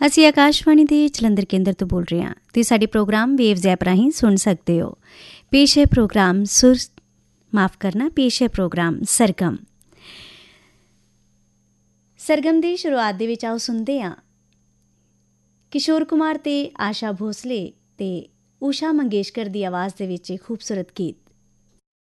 ਅਸੀਂ ਆਕਾਸ਼ਵਾਣੀ ਦੇ ਜਲੰਧਰ ਕੇਂਦਰ ਤੋਂ ਬੋਲ ਰਹੇ ਹਾਂ ਅਤੇ ਸਾਡੇ ਪ੍ਰੋਗਰਾਮ ਵੇਵਜ਼ ਐਪ ਰਾਹੀਂ ਸੁਣ ਸਕਦੇ ਹੋ। ਪੇਸ਼ ਹੈ ਪ੍ਰੋਗਰਾਮ ਪੇਸ਼ ਹੈ ਪ੍ਰੋਗਰਾਮ ਸਰਗਮ। ਸਰਗਮ ਦੀ ਸ਼ੁਰੂਆਤ ਦੇ ਵਿੱਚ ਆਓ ਸੁਣਦੇ ਹਾਂ ਕਿਸ਼ੋਰ ਕੁਮਾਰ ਤੇ ਆਸ਼ਾ ਭੋਸਲੇ ਤੇ ਊਸ਼ਾ ਮੰਗੇਸ਼ਕਰ ਦੀ ਆਵਾਜ਼ ਦੇ ਵਿੱਚ ਇੱਕ ਖੂਬਸੂਰਤ ਗੀਤ।